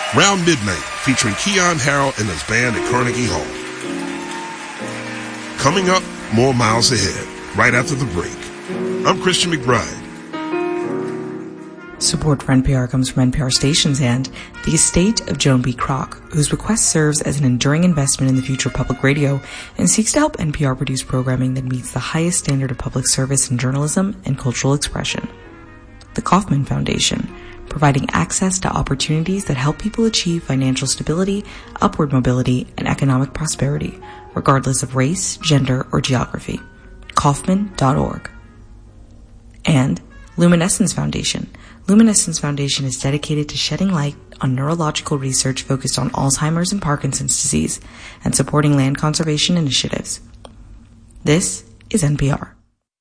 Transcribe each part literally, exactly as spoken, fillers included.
Round Midnight, featuring Keyon Harrold and his band at Carnegie Hall. Coming up, more Miles Ahead, right after the break. I'm Christian McBride. Support for N P R comes from N P R stations and the estate of Joan B. Kroc, whose bequest serves as an enduring investment in the future of public radio and seeks to help N P R produce programming that meets the highest standard of public service in journalism and cultural expression. The Kauffman Foundation, providing access to opportunities that help people achieve financial stability, upward mobility, and economic prosperity, regardless of race, gender, or geography. Kauffman dot org. And Luminescence Foundation. Luminescence Foundation is dedicated to shedding light on neurological research focused on Alzheimer's and Parkinson's disease and supporting land conservation initiatives. This is N P R.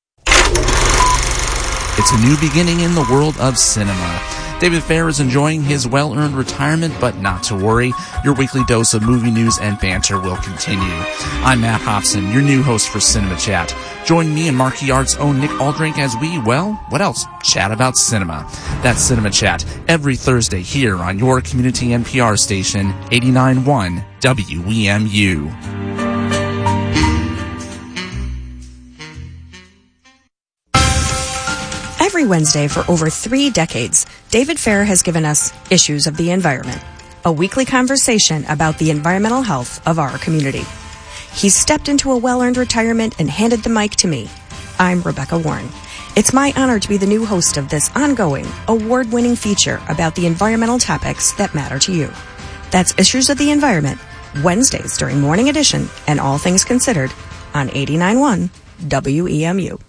It's a new beginning in the world of cinema. David Fair is enjoying his well-earned retirement, but not to worry. Your weekly dose of movie news and banter will continue. I'm Matt Hobson, your new host for Cinema Chat. Join me and Marquee Arts' own Nick Aldrink as we, well, what else? Chat about cinema. That's Cinema Chat every Thursday here on your community N P R station, eighty-nine point one W E M U. Every Wednesday for over three decades, David Fair has given us Issues of the Environment, a weekly conversation about the environmental health of our community. He's stepped into a well-earned retirement and handed the mic to me. I'm Rebecca Warren. It's my honor to be the new host of this ongoing, award-winning feature about the environmental topics that matter to you. That's Issues of the Environment, Wednesdays during Morning Edition and All Things Considered on eighty-nine point one W E M U.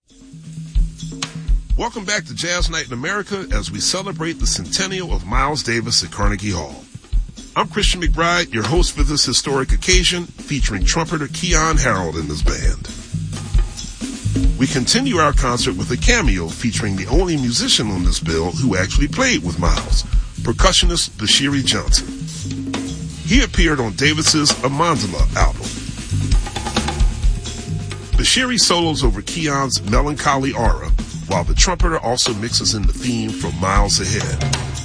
Welcome back to Jazz Night in America as we celebrate the centennial of Miles Davis at Carnegie Hall. I'm Christian McBride, your host for this historic occasion, featuring trumpeter Keyon Harrold and his band. We continue our concert with a cameo featuring the only musician on this bill who actually played with Miles, percussionist Bashiri Johnson. He appeared on Davis's Amandla album. Bashiri solos over Keyon's melancholy aura, while the trumpeter also mixes in the theme from Miles Ahead.